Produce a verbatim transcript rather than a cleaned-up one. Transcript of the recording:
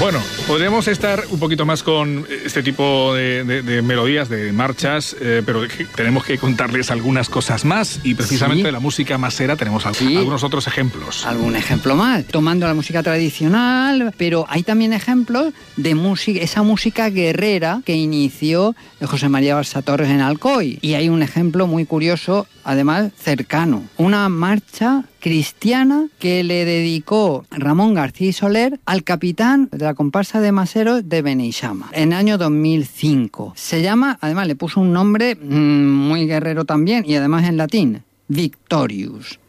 Bueno, podríamos estar un poquito más con este tipo de, de, de melodías, de marchas, eh, pero tenemos que contarles algunas cosas más y precisamente sí. de la música masera tenemos alg- sí. algunos otros ejemplos. Algún ejemplo más, tomando la música tradicional, pero hay también ejemplos de música, esa música guerrera que inició José María Barça Torres en Alcoy. Y hay un ejemplo muy curioso, además cercano, una marcha cristiana que le dedicó Ramón García y Soler al capitán de la comparsa de maseros de Beneixama en el año dos mil cinco. Se llama, además le puso un nombre mmm, muy guerrero también y además en latín, Victorious.